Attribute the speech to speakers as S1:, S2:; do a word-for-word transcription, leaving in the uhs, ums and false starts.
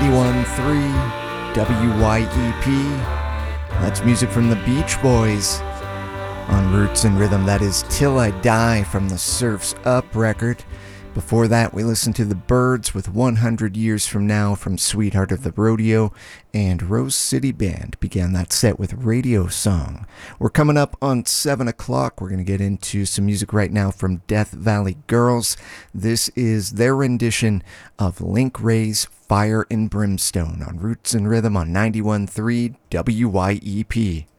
S1: ninety-one point three W Y E P. That's music from the Beach Boys on Roots and Rhythm. That is Till I Die from the Surf's Up record. Before that, we listened to the Byrds with one hundred Years From Now from Sweetheart of the Rodeo, and Rose City Band began that set with Radio Song. We're coming up on seven o'clock. We're going to get into some music right now from Death Valley Girls. This is their rendition of Link Wray's Fire and Brimstone on Roots and Rhythm on ninety-one point three W Y E P.